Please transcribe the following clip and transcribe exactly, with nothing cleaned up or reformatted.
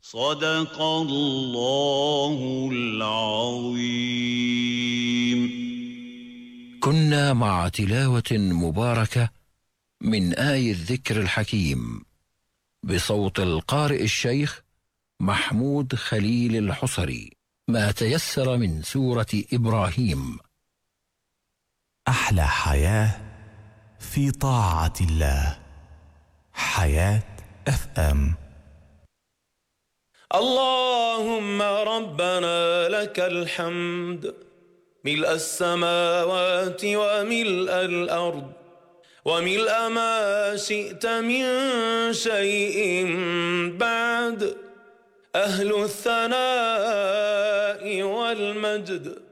صدق الله العظيم. كنا مع تلاوة مباركة من آي الذكر الحكيم بصوت القارئ الشيخ محمود خليل الحصري، ما تيسر من سورة إبراهيم. أحلى حياة في طاعة الله. حياة اف ام. اللهم ربنا لك الحمد ملء السماوات وملء الأرض وملء ما شئت من شيء بعد، أهل الثناء والمجد